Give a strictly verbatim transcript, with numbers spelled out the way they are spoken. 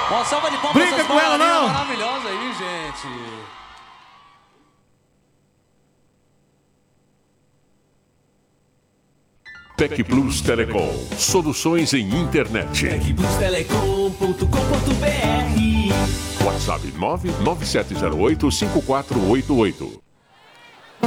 Uma salva de palmas Brinca essas com ela, bailarinas não. maravilhosas aí, gente. Tec Plus Telecom. Soluções em internet. tec plus telecom ponto com ponto br. WhatsApp nove nove sete zero oito cinco quatro oito oito.